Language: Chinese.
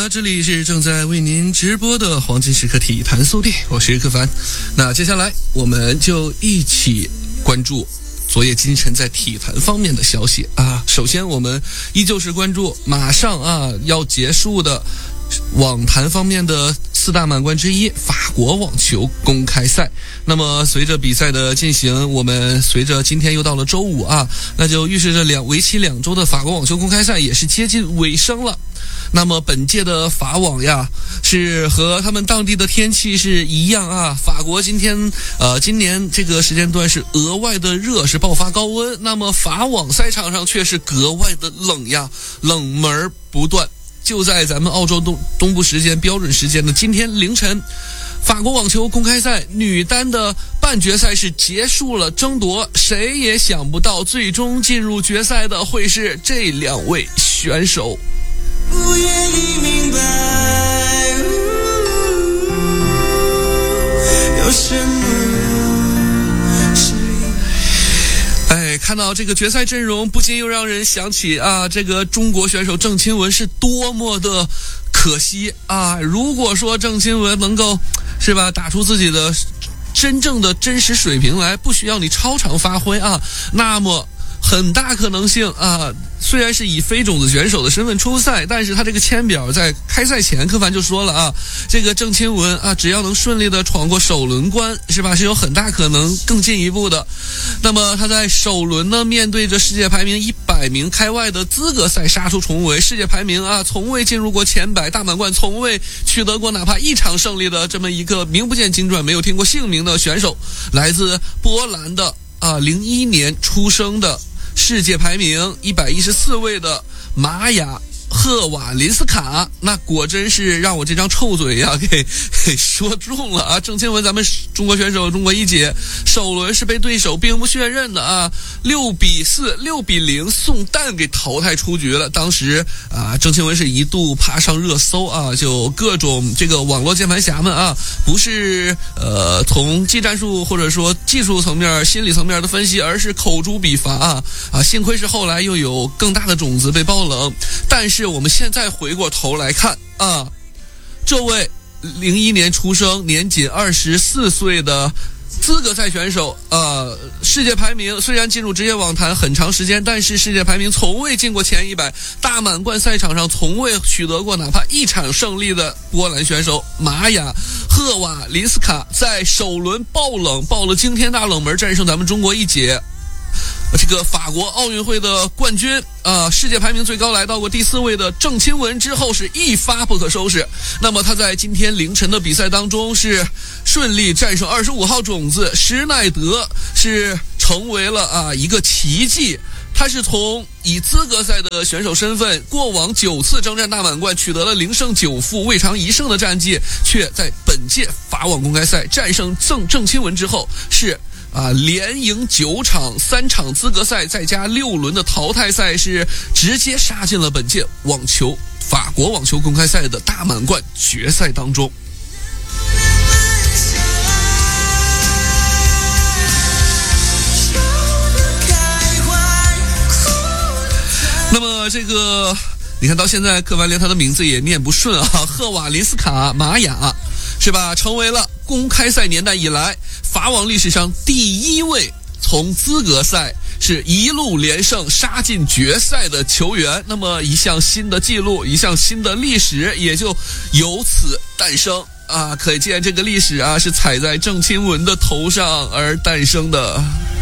这里是正在为您直播的黄金时刻体坛速递，我是柯凡。那接下来我们就一起关注昨夜今晨在体坛方面的消息啊。首先我们依旧是关注马上要结束的网坛方面的四大满贯之一法国网球公开赛。那么随着比赛的进行，我们随着今天又到了周五那就预示着为期2周的法国网球公开赛也是接近尾声了。那么本届的法网是和他们当地的天气是一样法国今年这个时间段是额外的热，是爆发高温，那么法网赛场上却是格外的冷门不断。就在咱们澳洲东部时间标准时间的今天凌晨，法国网球公开赛女单的半决赛是结束了争夺，谁也想不到最终进入决赛的会是这2位选手。不愿意明白，有什么看到这个决赛阵容，不禁又让人想起这个中国选手郑钦文是多么的可惜如果说郑钦文能够是吧打出自己的真正的真实水平来，不需要你超常发挥那么很大可能性虽然是以非种子选手的身份出赛，但是他这个签表在开赛前柯凡就说了这个郑钦文只要能顺利的闯过首轮关是吧，是有很大可能更进一步的。那么他在首轮呢，面对着世界排名100名开外的资格赛杀出重围，世界排名从未进入过前100，大满贯从未取得过哪怕一场胜利的这么一个名不见经传没有听过姓名的选手，来自波兰的01年出生的世界排名114位的玛雅赫瓦林斯卡，那果真是让我这张臭嘴给说中了郑钦文咱们中国选手中国一姐首轮是被对手兵不血刃的6比4、6比0送蛋给淘汰出局了。当时郑钦文是一度爬上热搜就各种这个网络键盘侠们不是从技战术或者说技术层面心理层面的分析，而是口诛笔伐幸亏是后来又有更大的种子被爆冷。但是我们现在回过头来看这位01年出生年仅24岁的资格赛选手世界排名虽然进入职业网坛很长时间，但是世界排名从未进过前100，大满贯赛场上从未取得过哪怕一场胜利的波兰选手玛雅赫瓦林斯卡，在首轮爆了惊天大冷门，战胜咱们中国一姐这个法国奥运会的冠军世界排名最高来到过第4位的郑钦文之后是一发不可收拾。那么他在今天凌晨的比赛当中是顺利战胜25号种子施耐德，是成为了一个奇迹。他是从以资格赛的选手身份，过往9次征战大满贯取得了0胜9负未尝一胜的战绩，却在本届法网公开赛战胜郑钦文之后是连赢9场，3场资格赛再加6轮的淘汰赛，是直接杀进了本届法国网球公开赛的大满贯决赛当中。那么这个你看到现在柯凡连他的名字也念不顺赫瓦林斯卡玛雅是吧，成为了公开赛年代以来法网历史上第1位从资格赛是一路连胜杀进决赛的球员。那么一项新的记录，一项新的历史也就由此诞生可见这个历史是踩在郑钦文的头上而诞生的。